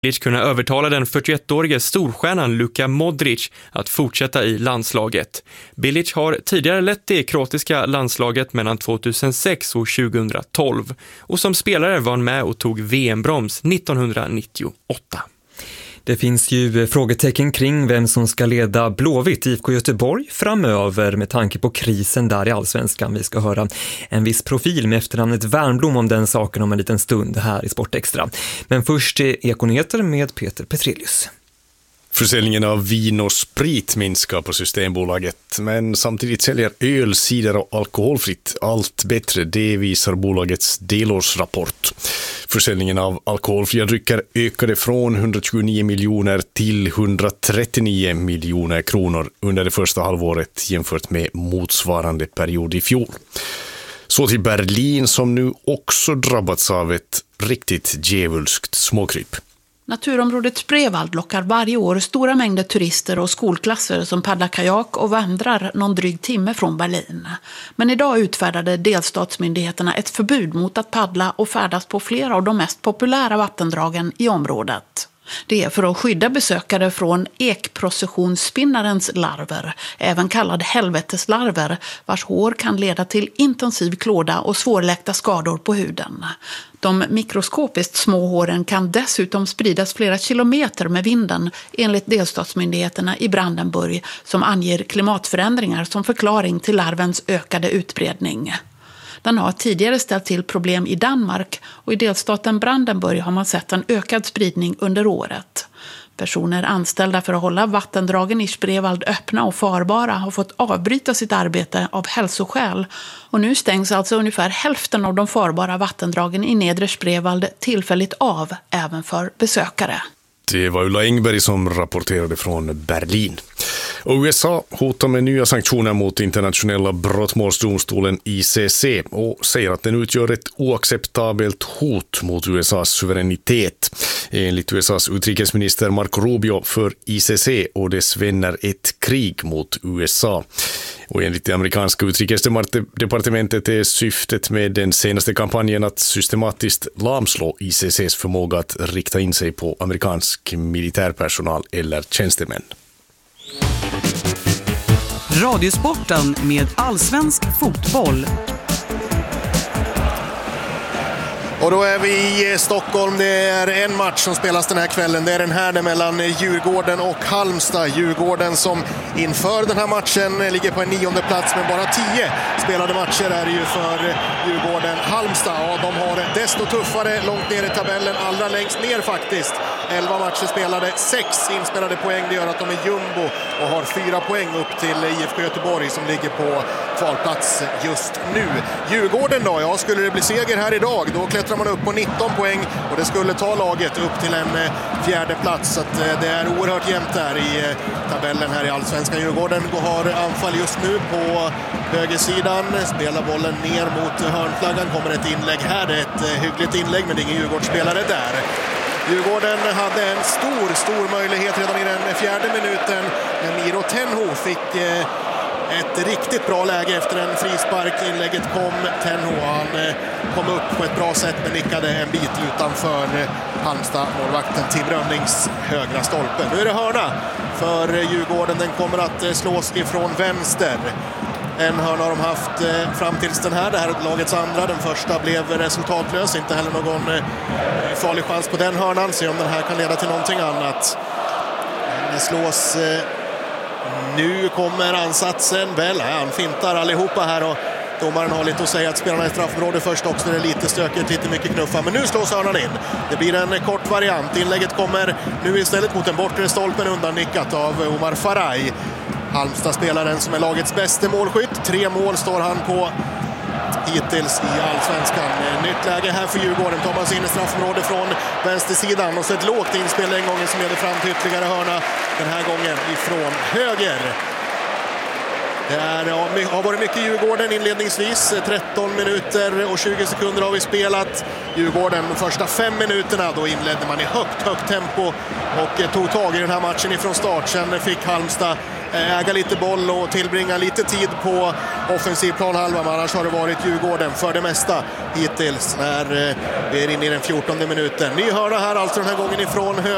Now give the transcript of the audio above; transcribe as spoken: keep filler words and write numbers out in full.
Bilic kunna övertala den fyrtioettårige storstjärnan Luka Modric att fortsätta i landslaget. Bilic har tidigare lett det kroatiska landslaget mellan tjugohundrasex och tjugotolv och som spelare var han med och tog V M-broms nittonhundranittioåtta. Det finns ju frågetecken kring vem som ska leda Blåvitt I F K Göteborg framöver med tanke på krisen där i Allsvenskan. Vi ska höra en viss profil med efternamnet Värnblom om den saken om en liten stund här i Sportextra. Men först är Ekonyheter med Peter Petrelius. Försäljningen av vin och sprit minskar på Systembolaget, men samtidigt säljer öl, cider och alkoholfritt allt bättre. Det visar bolagets delårsrapport. Försäljningen av alkoholfria drycker ökade från hundratjugonio miljoner till hundratrettionio miljoner kronor under det första halvåret jämfört med motsvarande period i fjol. Så till Berlin som nu också drabbats av ett riktigt djävulskt småkryp. Naturområdet Spreewald lockar varje år stora mängder turister och skolklasser som paddlar kajak och vandrar någon dryg timme från Berlin. Men idag utfärdade delstatsmyndigheterna ett förbud mot att paddla och färdas på flera av de mest populära vattendragen i området. Det är för att skydda besökare från ekprocessionsspinnarens larver, även kallad helveteslarver, vars hår kan leda till intensiv klåda och svårläkta skador på huden. De mikroskopiskt små håren kan dessutom spridas flera kilometer med vinden enligt delstatsmyndigheterna i Brandenburg som anger klimatförändringar som förklaring till larvens ökade utbredning. Den har tidigare ställt till problem i Danmark och i delstaten Brandenburg har man sett en ökad spridning under året. Personer anställda för att hålla vattendragen i Spreewald öppna och farbara har fått avbryta sitt arbete av hälsoskäl. Och nu stängs alltså ungefär hälften av de farbara vattendragen i nedre Spreewald tillfälligt av även för besökare. Det var Ulla Engberg som rapporterade från Berlin. Och U S A hotar med nya sanktioner mot internationella brottmålsdomstolen I C C och säger att den utgör ett oacceptabelt hot mot U S A:s suveränitet. Enligt U S A:s utrikesminister Marco Rubio för I C C och dess vänner ett krig mot U S A. Och enligt det amerikanska utrikesdepartementet är syftet med den senaste kampanjen att systematiskt lamslå I C C:s förmåga att rikta in sig på amerikansk militärpersonal eller tjänstemän. Radiosporten med allsvensk fotboll. Och då är vi i Stockholm. Det är en match som spelas den här kvällen. Det är den här mellan Djurgården och Halmstad. Djurgården som inför den här matchen ligger på en nionde plats med bara tio spelade matcher är det ju för Djurgården. Halmstad, ja, de har det desto tuffare långt ner i tabellen, allra längst ner faktiskt. elva matcher spelade, sex inspelade poäng. Det gör att de är jumbo och har fyra poäng upp till I F K Göteborg som ligger på kvalplats just nu. Djurgården då, ja, skulle det bli seger här idag, då klättrar man upp på nitton poäng och det skulle ta laget upp till en fjärde plats. Så att det är oerhört jämnt där i tabellen här i Allsvenskan. Djurgården har anfall just nu på högersidan, spelar bollen ner mot hörnflaggan, kommer ett inlägg här, det är ett hyggligt inlägg men det är ingen Djurgårdsspelare där. Djurgården hade en stor, stor möjlighet redan i den fjärde minuten när Miro Tenho fick eh, ett riktigt bra läge efter en frispark. Inlägget kom, Tenho, han eh, kom upp på ett bra sätt men nickade en bit utanför eh, Halmstad, målvakten Tim Rönnings högra stolpe. Nu är det hörna för eh, Djurgården, den kommer att eh, slås ifrån vänster. En hörna har de haft eh, fram tills den här, det här är lagets andra. Den första blev resultatlös, inte heller någon eh, farlig chans på den hörnan. Se om den här kan leda till någonting annat. Den slås, eh, nu kommer ansatsen, väl, han fintar allihopa här och domaren har lite att säga att spelarna i straffområde först också, det är lite stökigt, lite mycket knuffa. Men nu slås hörnan in. Det blir en kort variant. Inlägget kommer nu istället mot den bortre stolpen undannickat av Omar Faraj. Halmstad-spelaren som är lagets bästa målskytt. Tre mål står han på hittills i Allsvenskan. Nytt läge här för Djurgården. Tar man sig in i straffområde från vänstersidan. Och så ett lågt inspel den gången som leder fram till ytterligare hörna. Den här gången ifrån höger. Det är, ja, har varit mycket Djurgården inledningsvis. tretton minuter och tjugo sekunder har vi spelat. Djurgården de första fem minuterna, då inledde man i högt, högt tempo och tog tag i den här matchen ifrån start. Sen fick Halmstad äga lite boll och tillbringa lite tid på offensiv planhalva. Men annars har det varit Djurgården för det mesta hittills när vi är inne i den fjortonde minuten. Ny hörna här alltså den här gången ifrån höger.